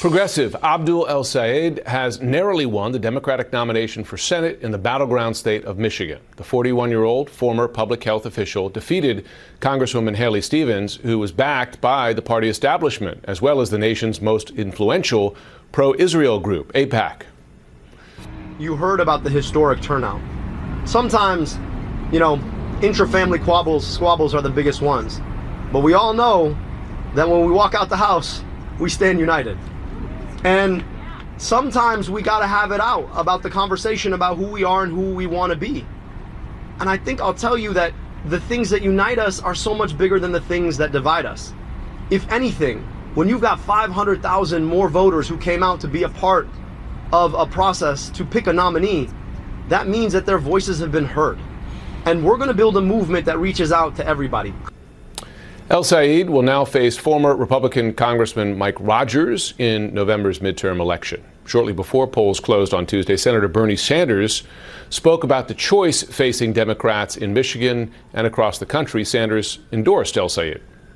Progressive Abdul El-Sayed has narrowly won the Democratic nomination for Senate in the battleground state of Michigan. The 41-year-old former public health official defeated Congresswoman Haley Stevens, who was backed by the party establishment, as well as the nation's most influential pro-Israel group, AIPAC. You heard about the historic turnout. Sometimes, intra-family squabbles are the biggest ones. But we all know that when we walk out the house, we stand united. And sometimes we got to have it out about the conversation about who we are and who we want to be. And I think I'll tell you that the things that unite us are so much bigger than the things that divide us. If anything, when you've got 500,000 more voters who came out to be a part of a process to pick a nominee, that means that their voices have been heard. And we're going to build a movement that reaches out to everybody. El-Sayed will now face former Republican Congressman Mike Rogers in November's midterm election. Shortly before polls closed on Tuesday, Senator Bernie Sanders spoke about the choice facing Democrats in Michigan and across the country. Sanders endorsed El-Sayed.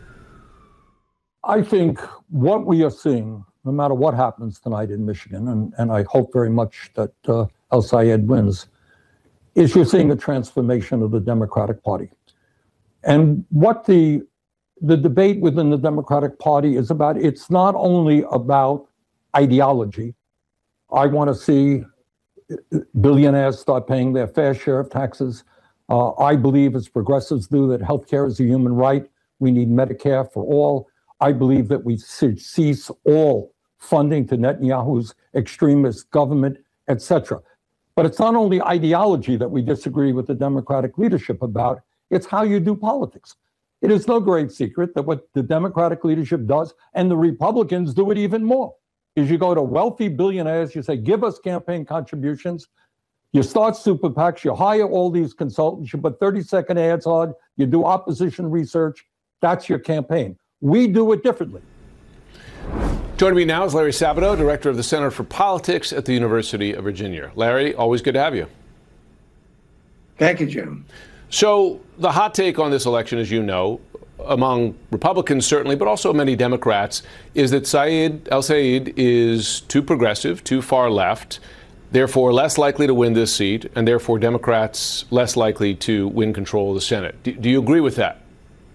I think what we are seeing, no matter what happens tonight in Michigan, and I hope very much that El-Sayed wins, is you're seeing a transformation of the Democratic Party. And what the debate within the Democratic Party is about, it's not only about ideology. I want to see billionaires start paying their fair share of taxes. I believe, as progressives do, that healthcare is a human right. We need Medicare for all. I believe that we should cease all funding to Netanyahu's extremist government, etc. But it's not only ideology that we disagree with the Democratic leadership about, it's how you do politics. It is no great secret that what the Democratic leadership does, and the Republicans do it even more, is you go to wealthy billionaires, you say, give us campaign contributions, you start super PACs, you hire all these consultants, you put 30-second ads on, you do opposition research, that's your campaign. We do it differently. Joining me now is Larry Sabato, Director of the Center for Politics at the University of Virginia. Larry, always good to have you. Thank you, Jim. So the hot take on this election, as you know, among Republicans certainly, but also many Democrats, is that El-Sayed is too progressive, too far left, therefore less likely to win this seat, and therefore Democrats less likely to win control of the Senate. Do you agree with that?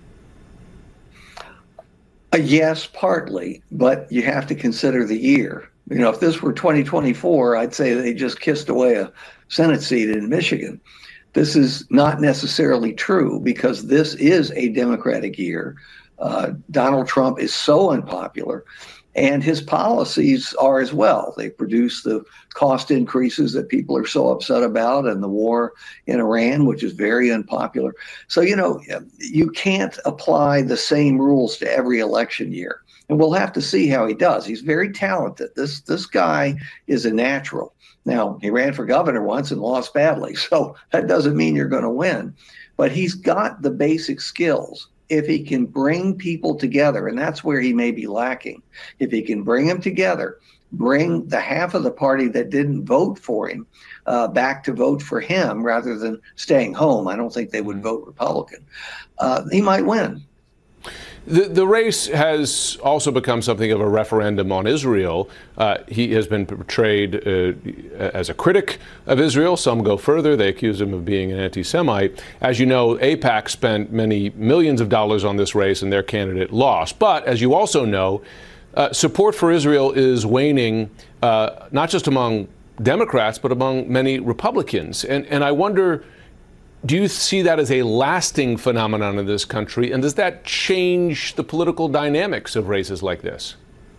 Yes, partly, but you have to consider the year. If this were 2024, I'd say they just kissed away a Senate seat in Michigan. This is not necessarily true because this is a Democratic year. Donald Trump is so unpopular, and his policies are as well. They produce the cost increases that people are so upset about, and the war in Iran, which is very unpopular. So, you can't apply the same rules to every election year. And we'll have to see how he does. He's very talented. This guy is a natural. Now, he ran for governor once and lost badly, so that doesn't mean you're going to win. But he's got the basic skills. If he can bring people together, and that's where he may be lacking, if he can bring them together, bring the half of the party that didn't vote for him back to vote for him rather than staying home, I don't think they would vote Republican, he might win. The race has also become something of a referendum on Israel. He has been portrayed as a critic of Israel. Some go further. They accuse him of being an anti-Semite. As you know, AIPAC spent many millions of dollars on this race, and their candidate lost. But as you also know, support for Israel is waning, not just among Democrats, but among many Republicans. And I wonder, do you see that as a lasting phenomenon in this country? And does that change the political dynamics of races like this?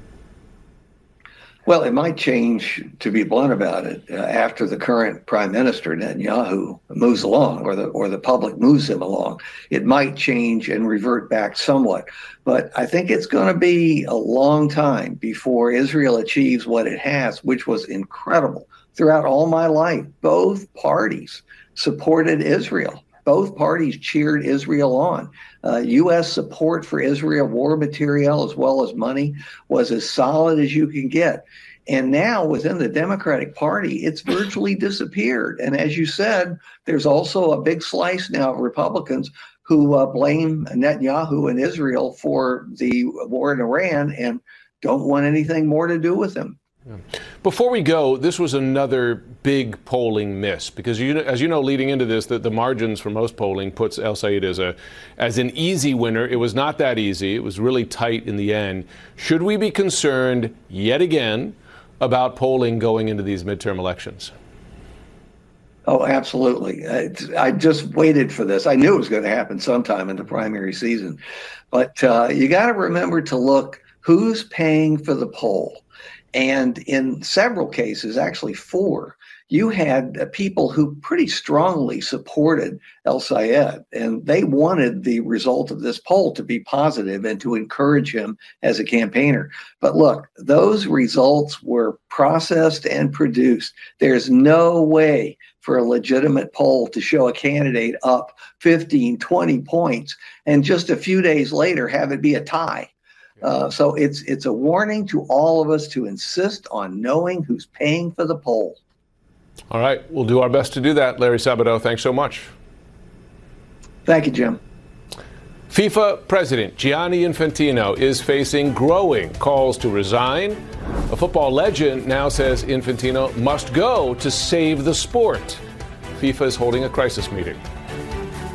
Well, it might change, to be blunt about it, after the current prime minister, Netanyahu, moves along, or the public moves him along. It might change and revert back somewhat. But I think it's going to be a long time before Israel achieves what it has, which was incredible. Throughout all my life, both parties supported Israel. Both parties cheered Israel on. U.S. support for Israel, war material as well as money, was as solid as you can get. And now within the Democratic Party, it's virtually disappeared. And as you said, there's also a big slice now of Republicans who blame Netanyahu and Israel for the war in Iran. And don't want anything more to do with him. Before we go, this was another big polling miss because, as you know, leading into this, the margins for most polling puts El Sayed as an easy winner. It was not that easy. It was really tight in the end. Should we be concerned yet again about polling going into these midterm elections? Oh, absolutely. I just waited for this. I knew it was going to happen sometime in the primary season. But you got to remember to look who's paying for the poll. And in several cases, actually 4, you had people who pretty strongly supported El Sayed, and they wanted the result of this poll to be positive and to encourage him as a campaigner. But look, those results were processed and produced. There's no way for a legitimate poll to show a candidate up 15, 20 points, and just a few days later have it be a tie. So it's a warning to all of us to insist on knowing who's paying for the poll. All right. We'll do our best to do that. Larry Sabato, thanks so much. Thank you, Jim. FIFA President Gianni Infantino is facing growing calls to resign. A football legend now says Infantino must go to save the sport. FIFA is holding a crisis meeting.